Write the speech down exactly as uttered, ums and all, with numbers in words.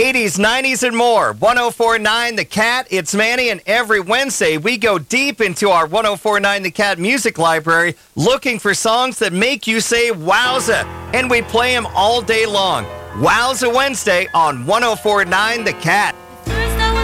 eighties, nineties, and more. one oh four point nine The Cat. It's Manny, and every Wednesday we go deep into our one oh four point nine The Cat music library looking for songs that make you say wowza, and we play them all day long. Wowza Wednesday on one oh four point nine The Cat.